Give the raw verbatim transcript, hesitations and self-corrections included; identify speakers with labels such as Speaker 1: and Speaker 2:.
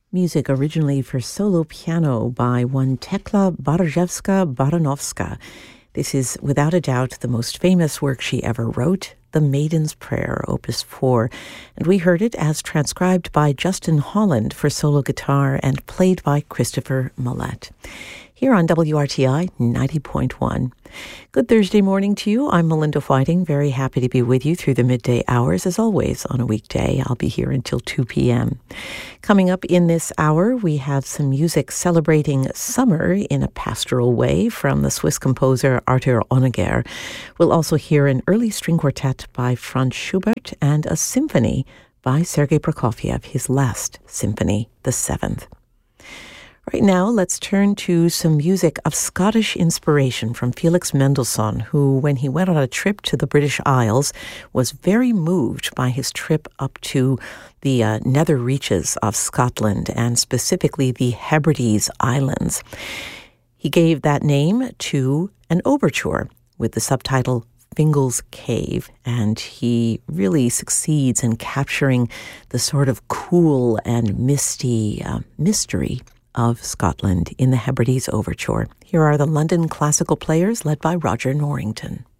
Speaker 1: Music originally for solo piano by one Tekla Barżewska-Baranowska. This is, without a doubt, the most famous work she ever wrote, The Maiden's Prayer, Opus four, and we heard it as transcribed by Justin Holland for solo guitar and played by Christopher Millette. Here on W R T I ninety point one. Good Thursday morning to you. I'm Melinda Whiting. Very happy to be with you through the midday hours. As always, on a weekday, I'll be here until two p.m. Coming up in this hour, we have some music celebrating summer in a pastoral way from the Swiss composer Arthur Honegger. We'll also hear an early string quartet by Franz Schubert and a symphony by Sergei Prokofiev, his last symphony, the seventh. Right now, let's turn to some music of Scottish inspiration from Felix Mendelssohn, who, when he went on a trip to the British Isles, was very moved by his trip up to the uh, nether reaches of Scotland, and specifically the Hebrides Islands. He gave that name to an overture with the subtitle Fingal's Cave, and he really succeeds in capturing the sort of cool and misty uh, mystery of Scotland in the Hebrides Overture. Here are the London Classical Players led by Roger Norrington.